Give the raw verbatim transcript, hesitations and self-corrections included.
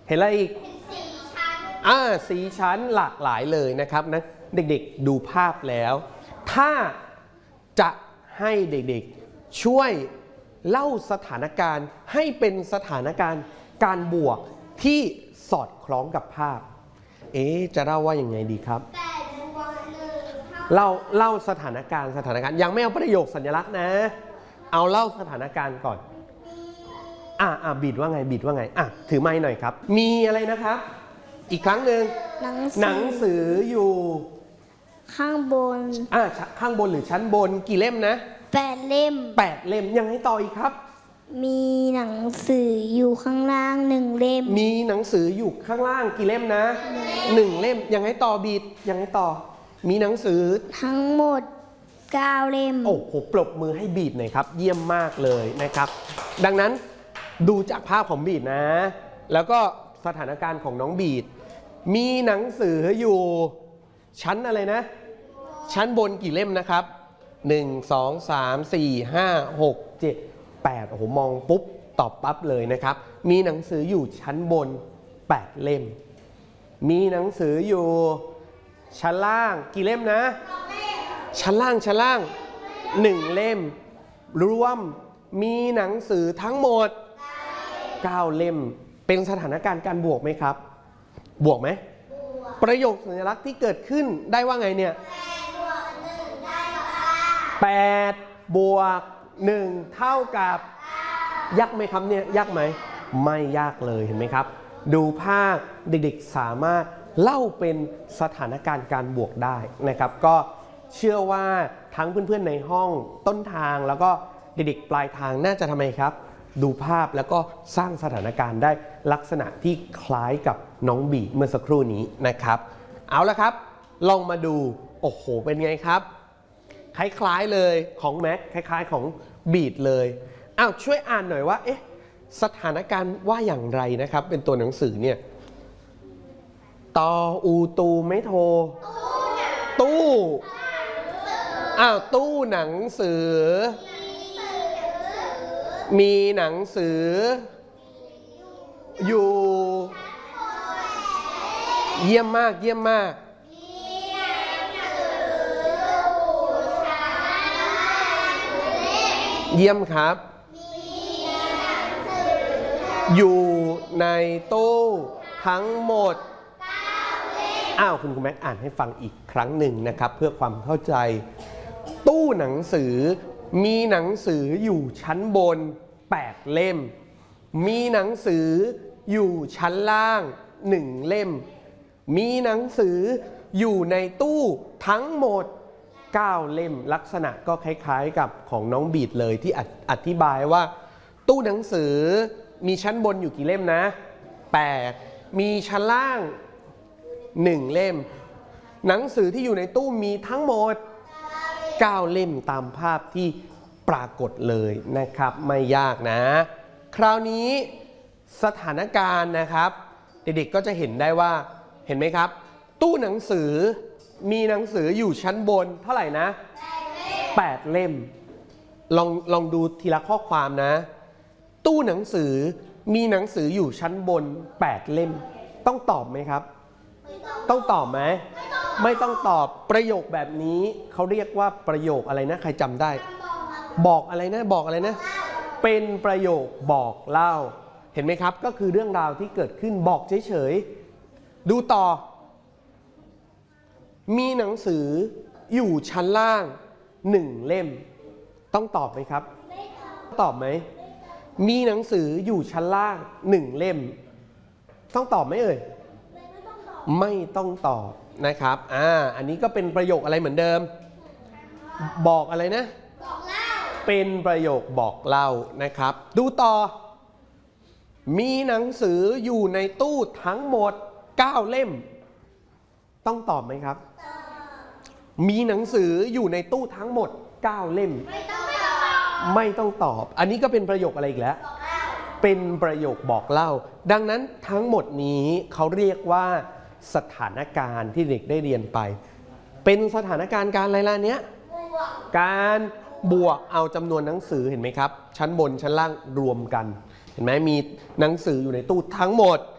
เห็นอะไรอีกอ่าสีชั้นหลากหลายเลยนะครับนะเด็กๆดูภาพแล้ว ถ้าจะให้เด็กๆช่วยเล่าสถานการณ์ให้เป็นสถานการณ์การบวกที่สอดคล้องกับภาพเอ๊ะจะเล่าว่าอย่างไงดีครับเล่าเล่าสถานการณ์สถานการณ์ยังไม่เอาประโยคสัญลักษณ์นะเอาเล่าสถานการณ์ก่อนอ่ะอ่ะบีดว่าไงบีดว่าไงอ่ะถือไม้หน่อยครับมีอะไรนะครับอีกครั้งหนึ่งหนังสืออยู่ข้างบนอ่ะข้างบนหรือชั้นบนกี่เล่มนะแปดเล่มแปดเล่มยังไงต่ออีกครับมีหนังสืออยู่ข้างล่างหนึ่งเล่มมีหนังสืออยู่ข้างล่างกี่เล่มนะหนึ่งเล่มยังไงต่อบีดยังไงต่อมีหนังสือทั้งหมดเก้าเล่มโอ้โหปรบมือให้บีดหน่อยครับเยี่ยมมากเลยนะครับดังนั้นดูจากภาพของบีดนะแล้วก็สถานการณ์ของน้องบีดมีหนังสืออยู่ชั้นอะไรนะชั้นบนกี่เล่มนะครับหนึ่ง สอง สาม สี่ ห้า หก เจ็ด แปดโอ้โหมองปุ๊บตอบปั๊บเลยนะครับมีหนังสืออยู่ชั้นบนแปดเล่มมีหนังสืออยู่ชั้นล่างกี่เล่มนะชั้นล่างชั้นล่างหนึ่งเล่มรวมมีหนังสือทั้งหมดเก้าเล่มเป็นสถานการณ์การบวกไหมครับบวกไหมประโยคสัญลักษณ์ที่เกิดขึ้นได้ว่าไงเนี่ยแปดบวกหนึ่งเท่ากับยากไหมครับเนี่ยยากไหมไม่ยากเลยเห็นไหมครับดูภาพเด็กๆสามารถเล่าเป็นสถานการณ์การบวกได้นะครับก็เชื่อว่าทั้งเพื่อนๆในห้องต้นทางแล้วก็เด็กๆปลายทางน่าจะทำไมครับดูภาพแล้วก็สร้างสถานการณ์ได้ลักษณะที่คล้ายกับน้องบีเมื่อสักครู่นี้นะครับเอาละครับลองมาดูโอ้โหเป็นไงครับคล้ายๆเลยของแม็กคล้ายๆของบีดเลยอ้าวช่วยอ่านหน่อยว่าเอ๊ะสถานการณ์ว่าอย่างไรนะครับเป็นตัวหนังสือเนี่ยตออูตูไม่โทตู้อ้าวตู้หนังสือมีหนังสืออยู่เยี่ยมมากเยี่ยมมากเยี่ยมครับอยู่ในตู้ทั้งหมดอ้าวคุณคุณแม็กอ่านให้ฟังอีกครั้งหนึ่งนะครับเพื่อความเข้าใจตู้หนังสือมีหนังสืออยู่ชั้นบนแปดเล่มมีหนังสืออยู่ชั้นล่างหนึ่งเล่มมีหนังสืออยู่ในตู้ทั้งหมดเก้าเล่มลักษณะก็คล้ายๆกับของน้องบีดเลยที่อธิบายว่าตู้หนังสือมีชั้นบนอยู่กี่เล่มนะแปดมีชั้นล่างหนึ่งเล่มหนังสือที่อยู่ในตู้มีทั้งหมดเก้าเล่มตามภาพที่ปรากฏเลยนะครับไม่ยากนะคราวนี้สถานการณ์นะครับเด็กๆก็จะเห็นได้ว่าเห็นไหมครับตู้หนังสือมีหนังสืออยู่ชั้นบนเท่าไหร่นะแปดเล่มลองลองดูทีละข้อความนะตู้หนังสือมีหนังสืออยู่ชั้นบนแปดเล่มต้องตอบไหมครับต้องตอบไหมไม่ต้องตอบประโยคแบบนี้เขาเรียกว่าประโยคอะไรนะใครจำได้บอกอะไรนะบอกอะไรนะเป็นประโยคบอกเล่าเห็นไหมครับก็คือเรื่องราวที่เกิดขึ้นบอกเฉยๆดูต่อมีหนังสืออยู่ชั้นล่างหนึ่งเล่มต้องตอบไหมครับตอบไหมมีหนังสืออยู่ชั้นล่างหนึ่งเล่มต้องตอบไหมเอ่ยไม่ต้องตอบนะครับอ่าอันนี้ก็เป็นประโยคอะไรเหมือนเดิมบอกอะไรนะบอกเล่าเป็นประโยคบอกเล่านะครับดูต่อมีหนังสืออยู่ในตู้ทั้งหมดเก้าเล่มต้องตอบไหมครับมีหนังสืออยู่ในตู้ทั้งหมดเก้าเล่มไม่ต้องตอบไม่ต้องตอบอันนี้ก็เป็นประโยคอะไรอีกแล้วเป็นประโยคบอกเล่าดังนั้นทั้งหมดนี้เขาเรียกว่าสถานการณ์ที่เด็กได้เรียนไปเป็นสถานการณ์การอะไรล่ะเนี้ยการบวกเอาจำนวนหนังสือเห็นไหมครับชั้นบนชั้นล่างรวมกันเห็นไหมมีหนังสืออยู่ในตู้ทั้งหมด